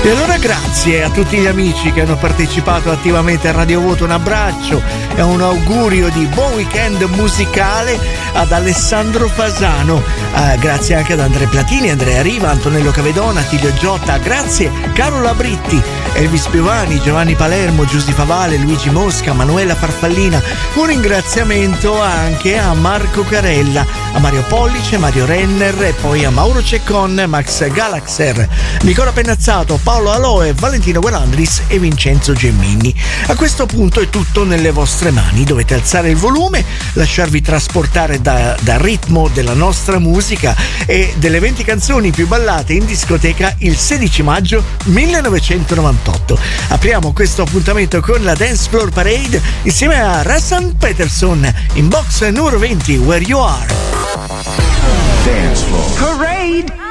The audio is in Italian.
E allora grazie a tutti gli amici che hanno partecipato attivamente a Radio Voto, un abbraccio e un augurio di buon weekend musicale ad Alessandro Fasano, grazie anche ad Andrea Platini, Andrea Riva, Antonello Cavedona, Attilio Giotta, grazie Carola Britti, Elvis Piovani, Giovanni Palermo, Giusy Favale, Luigi Mosca, Manuela Farfallina. Un ringraziamento anche a Marco Carella, a Mario Pollice, Mario Renner e poi a Mauro Ceccon, Max Galaxer, Nicola Pennazzato, Paolo Aloe, Valentino Guerandris e Vincenzo Gemmini. A questo punto è tutto nelle vostre mani, dovete alzare il volume, lasciarvi trasportare dal ritmo della nostra musica e delle 20 canzoni più ballate in discoteca il 16 maggio 1998. Apriamo questo appuntamento con la Dance Floor Parade insieme a Rassan Peterson in box numero 20, Where You Are. Dance Floor Parade.